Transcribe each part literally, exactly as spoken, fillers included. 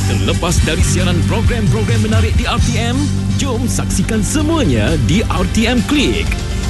Terlepas dari siaran program-program menarik di R T M, jom saksikan semuanya di R T M Click.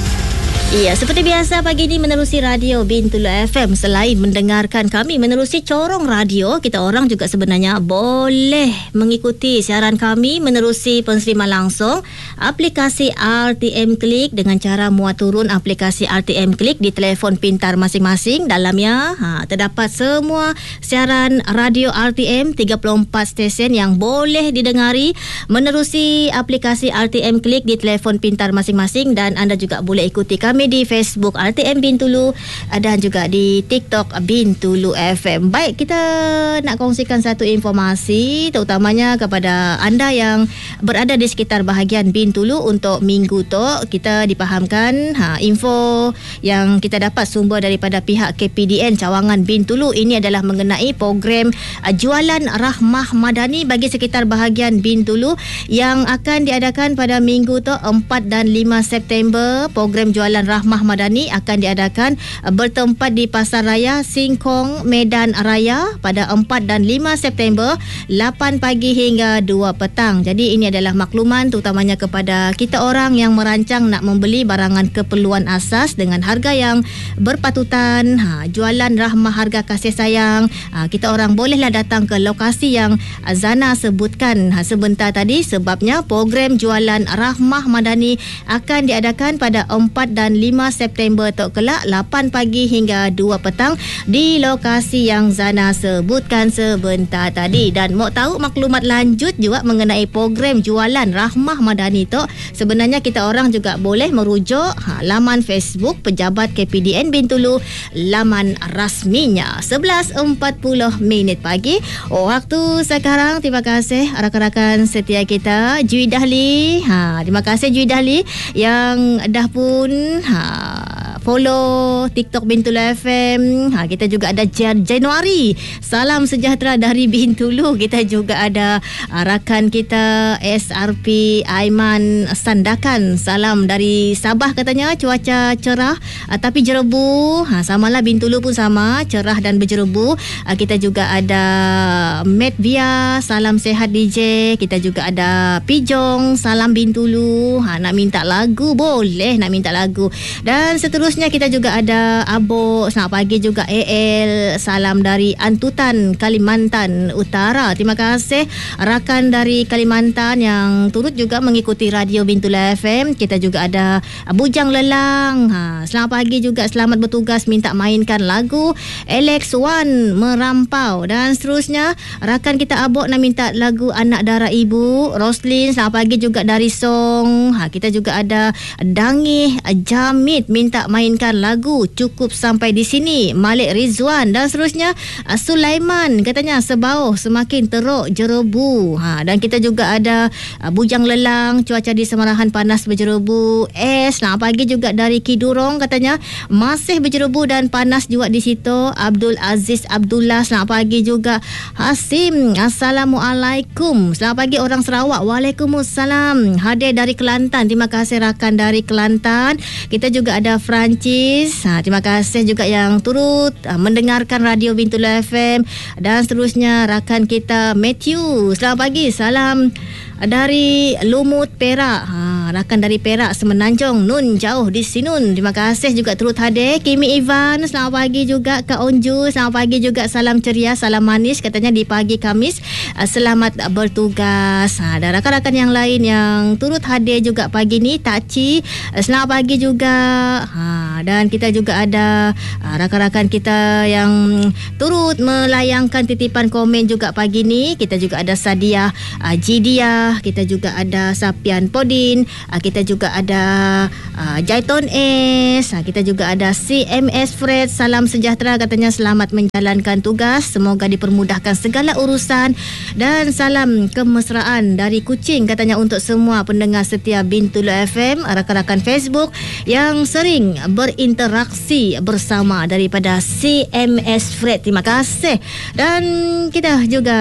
Ya, seperti biasa pagi ini menerusi radio Bintulu F M. Selain mendengarkan kami menerusi corong radio, kita orang juga sebenarnya boleh mengikuti siaran kami menerusi penseriman langsung aplikasi R T M Click dengan cara muat turun aplikasi R T M Click di telefon pintar masing-masing. Dalamnya ha, terdapat semua siaran radio R T M, tiga puluh empat stesen yang boleh didengari menerusi aplikasi R T M Click di telefon pintar masing-masing, dan anda juga boleh ikuti kami di Facebook R T M Bintulu dan juga di TikTok Bintulu F M. Baik, kita nak kongsikan satu informasi terutamanya kepada anda yang berada di sekitar bahagian Bintulu untuk minggu tu. Kita dipahamkan ha, info yang kita dapat sumber daripada pihak K P D N Cawangan Bintulu. Ini adalah mengenai program uh, jualan rahmah madani bagi sekitar bahagian Bintulu yang akan diadakan pada minggu tu empat dan lima September. Program jualan Rahmah Madani akan diadakan uh, bertempat di Pasar Raya Singkong, Medan Raya pada empat dan lima September, lapan pagi hingga dua petang. Jadi ini adalah makluman terutamanya kepada kita orang yang merancang nak membeli barangan keperluan asas dengan harga yang berpatutan. Ha, jualan rahmah harga kasih sayang. Ha, kita orang bolehlah datang ke lokasi yang uh, Zana sebutkan ha, sebentar tadi, sebabnya program jualan Rahmah Madani akan diadakan pada empat dan lima September tok kelak, lapan pagi hingga dua petang di lokasi yang Zana sebutkan sebentar tadi. Dan mau tahu maklumat lanjut juga mengenai program jualan Rahmah Madani tok, sebenarnya kita orang juga boleh merujuk ha, laman Facebook Pejabat K P D N Bintulu, laman rasminya. Sebelas empat puluh minit pagi oh, waktu sekarang. Terima kasih rakan-rakan setia kita, Jui Dahli. Ha, terima kasih Jui Dahli yang dah pun ha, follow TikTok Bintulu F M. Ha, kita juga ada Januari. Salam sejahtera dari Bintulu. Kita juga ada uh, rakan kita S R P Aiman Sandakan. Salam dari Sabah, katanya cuaca cerah uh, tapi jerebu. Ha, samalah Bintulu pun sama, cerah dan berjerebu. Uh, kita juga ada Matt Via. Salam sehat D J. Kita juga ada Pijong. Salam Bintulu. Ha, nak minta lagu boleh, nak minta lagu. Dan seterusnya kita juga ada Abo. Selamat pagi juga A L. Salam dari Antutan, Kalimantan Utara. Terima kasih rakan dari Kalimantan yang turut juga mengikuti radio Bintulu F M. Kita juga ada Bujang Lelang. Ha, selamat pagi juga, selamat bertugas, minta mainkan lagu Alex Wan Merampau. Dan seterusnya rakan kita Abo nak minta lagu Anak Darah Ibu. Roslin, selamat pagi juga dari Song. Ha, kita juga ada Dangih Jamit minta mainkan lagu Cukup Sampai di Sini, Malik Rizwan. Dan seterusnya Sulaiman katanya Sebauh Semakin Teruk Jerebu. Ha, dan kita juga ada Bujang Lelang, cuaca di Semarahan panas berjerebu. Eh, selamat pagi juga dari Kidurong, katanya masih berjerebu dan panas juga di situ. Abdul Aziz Abdullah, selamat pagi juga. Hasim, Assalamualaikum. Selamat pagi orang Sarawak. Waalaikumsalam. Hadir dari Kelantan. Terima kasih rakan dari Kelantan. Kita juga ada Francis. Ha, terima kasih juga yang turut ha, mendengarkan radio Bintulu F M. Dan seterusnya rakan kita Matthew. Selamat pagi. Salam dari Lumut, Perak. Ha, rakan dari Perak Semenanjung, Nun jauh di Sinun. Terima kasih juga turut hadir. Kimi Ivan, selamat pagi juga. Kak Onju, selamat pagi juga. Salam ceria, salam manis katanya di pagi Khamis. Selamat bertugas. Ha, dan rakan-rakan yang lain yang turut hadir juga pagi ni, Takci, selamat pagi juga. Ha, dan kita juga ada ha, rakan-rakan kita yang turut melayangkan titipan komen juga pagi ni. Kita juga ada Sadia uh, Jidia. Kita juga ada Sapian Podin. Uh, kita juga ada uh, Jaiton S. Uh, kita juga ada C M S Fred. Salam sejahtera katanya, selamat menjalankan tugas, semoga dipermudahkan segala urusan. Dan salam kemesraan dari Kuching katanya untuk semua pendengar setia Bintulu F M, rakan-rakan Facebook yang sering berinteraksi bersama daripada C M S Fred. Terima kasih. Dan kita juga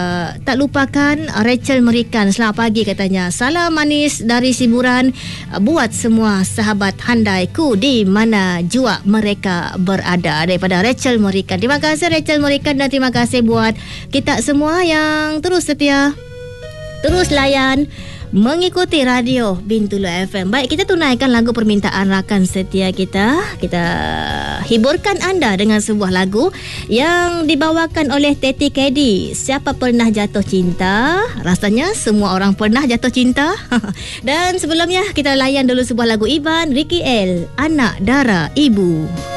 tak lupakan Rachel Merikan. Selamat pagi katanya, salam manis dari Siburan buat semua sahabat handaiku di mana jua mereka berada, daripada Rachel Merikan. Terima kasih Rachel Merikan, dan terima kasih buat kita semua yang yang terus setia, terus layan, mengikuti radio Bintulu F M. Baik, kita tunaikan lagu permintaan rakan setia kita. Kita hiburkan anda dengan sebuah lagu yang dibawakan oleh Teti Kedi. Siapa pernah jatuh cinta? Rasanya semua orang pernah jatuh cinta. Dan sebelumnya kita layan dulu sebuah lagu Iban, Ricky L, Anak Dara Ibu.